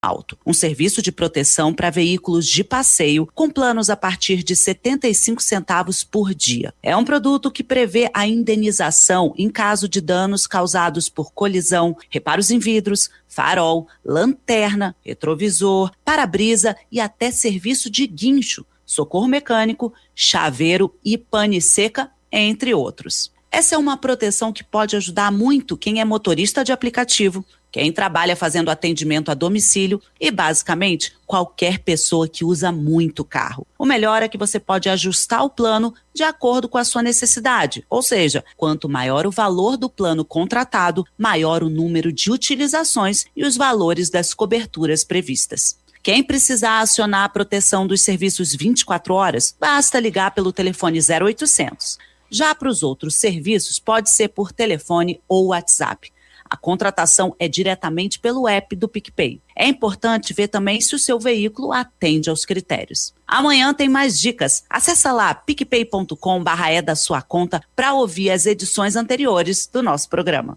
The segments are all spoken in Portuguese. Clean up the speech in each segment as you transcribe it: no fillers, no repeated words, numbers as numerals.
Alto, um serviço de proteção para veículos de passeio com planos a partir de 75 centavos por dia. É um produto que prevê a indenização em caso de danos causados por colisão, reparos em vidros, farol, lanterna, retrovisor, para-brisa e até serviço de guincho, socorro mecânico, chaveiro e pane seca, entre outros. Essa é uma proteção que pode ajudar muito quem é motorista de aplicativo, quem trabalha fazendo atendimento a domicílio e, basicamente, qualquer pessoa que usa muito carro. O melhor é que você pode ajustar o plano de acordo com a sua necessidade, ou seja, quanto maior o valor do plano contratado, maior o número de utilizações e os valores das coberturas previstas. Quem precisar acionar a proteção dos serviços 24 horas, basta ligar pelo telefone 0800. Já para os outros serviços, pode ser por telefone ou WhatsApp. A contratação é diretamente pelo app do PicPay. É importante ver também se o seu veículo atende aos critérios. Amanhã tem mais dicas. Acesse lá picpay.com/é da sua conta para ouvir as edições anteriores do nosso programa.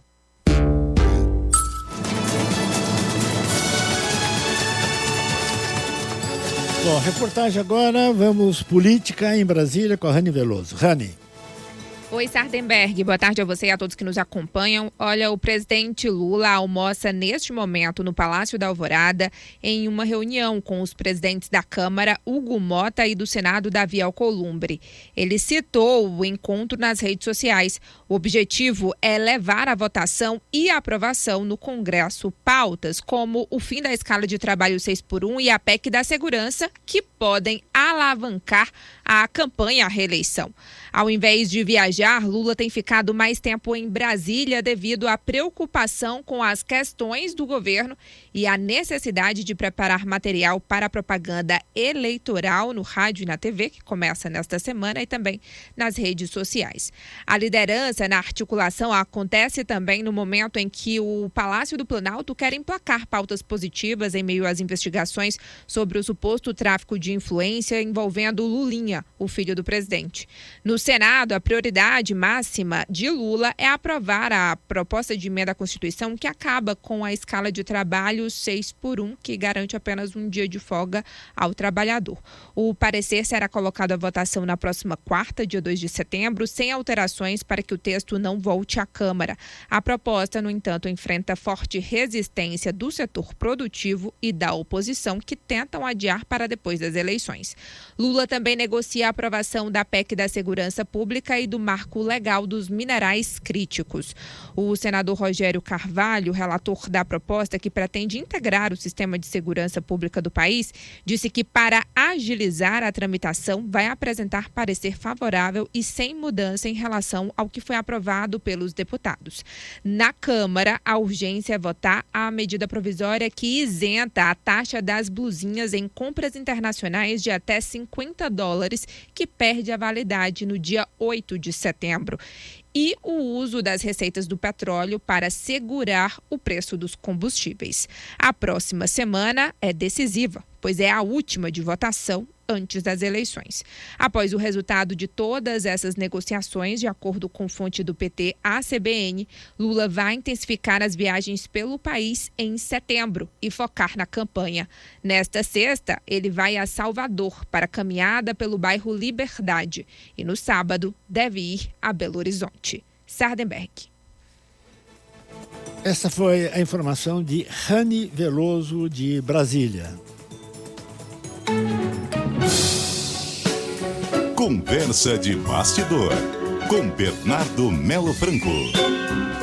Bom, reportagem agora, vamos política em Brasília com a Rani Veloso. Rani. Oi, Sardenberg. Boa tarde a você e a todos que nos acompanham. Olha, o presidente Lula almoça neste momento no Palácio da Alvorada em uma reunião com os presidentes da Câmara, Hugo Motta, e do Senado, Davi Alcolumbre. Ele citou o encontro nas redes sociais. O objetivo é levar à votação e aprovação no Congresso pautas como o fim da escala de trabalho 6x1 e a PEC da segurança, que podem alavancar a campanha à reeleição. Ao invés de viajar, Lula tem ficado mais tempo em Brasília devido à preocupação com as questões do governo e a necessidade de preparar material para a propaganda eleitoral no rádio e na TV, que começa nesta semana, e também nas redes sociais. A liderança na articulação acontece também no momento em que o Palácio do Planalto quer emplacar pautas positivas em meio às investigações sobre o suposto tráfico de influência envolvendo Lulinha, o filho do presidente. No Senado, a prioridade máxima de Lula é aprovar a proposta de emenda à Constituição que acaba com a escala de trabalho 6x1, que garante apenas um dia de folga ao trabalhador. O parecer será colocado à votação na próxima quarta, dia 2 de setembro, sem alterações para que o texto não volte à Câmara. A proposta, no entanto, enfrenta forte resistência do setor produtivo e da oposição, que tentam adiar para depois das eleições. Lula também negocia a aprovação da PEC da segurança pública e do marco legal dos minerais críticos. O senador Rogério Carvalho, relator da proposta que pretende integrar o sistema de segurança pública do país, disse que para agilizar a tramitação vai apresentar parecer favorável e sem mudança em relação ao que foi aprovado pelos deputados. Na Câmara, a urgência é votar a medida provisória que isenta a taxa das blusinhas em compras internacionais de até $50, que perde a validade no dia 8 de setembro. E o uso das receitas do petróleo para segurar o preço dos combustíveis. A próxima semana é decisiva, pois é a última de votação antes das eleições. Após o resultado de todas essas negociações, de acordo com fonte do PT à CBN, Lula vai intensificar as viagens pelo país em setembro e focar na campanha. Nesta sexta, ele vai a Salvador para caminhada pelo bairro Liberdade e no sábado deve ir a Belo Horizonte. Sardenberg. Essa foi a informação de Rani Veloso, de Brasília. Conversa de bastidor, com Bernardo Melo Franco.